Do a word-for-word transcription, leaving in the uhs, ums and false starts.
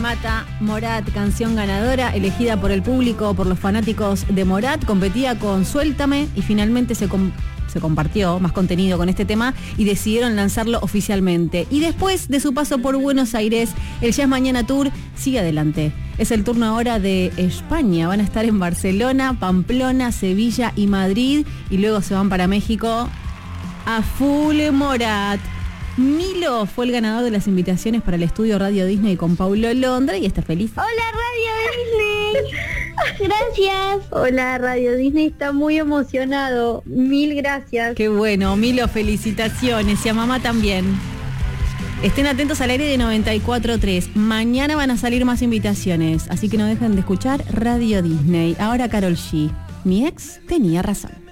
Mata Morat, canción ganadora, elegida por el público, por los fanáticos de Morat. Competía con Suéltame y finalmente se, com- se compartió más contenido con este tema y decidieron lanzarlo oficialmente. Y después de su paso por Buenos Aires, el Jazz Mañana Tour sigue adelante. Es el turno ahora de España. Van a estar en Barcelona, Pamplona, Sevilla y Madrid. Y luego se van para México a full Morat. Milo fue el ganador de las invitaciones para el estudio Radio Disney con Paulo Londra y está feliz. Hola Radio Disney. Gracias. Hola Radio Disney, está muy emocionado. Mil gracias. Qué bueno, Milo, felicitaciones. Y a mamá también. Estén atentos al aire de noventa y cuatro punto tres. Mañana van a salir más invitaciones, así que no dejen de escuchar Radio Disney. Ahora Karol G. Mi ex tenía razón.